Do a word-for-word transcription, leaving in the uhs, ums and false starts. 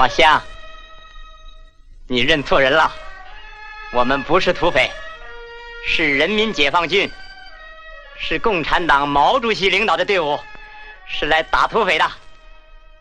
老乡，你认错人了，我们不是土匪，是人民解放军，是共产党毛主席领导的队伍，是来打土匪的。